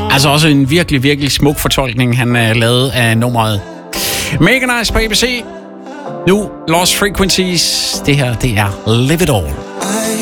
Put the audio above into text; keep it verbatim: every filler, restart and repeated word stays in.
Altså også en virkelig, virkelig smuk fortolkning, han uh, lavede af nummeret. Mega Nice på A B C. Nu Lost Frequencies. Det her, det er Live It All.